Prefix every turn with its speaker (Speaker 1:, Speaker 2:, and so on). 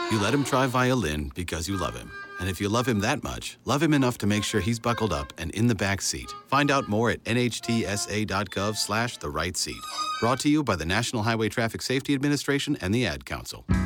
Speaker 1: You let him try violin because you love him. And if you love him that much, love him enough to make sure he's buckled up and in the back seat. Find out more at nhtsa.gov/the right seat. Brought to you by the National Highway Traffic Safety Administration and the Ad Council.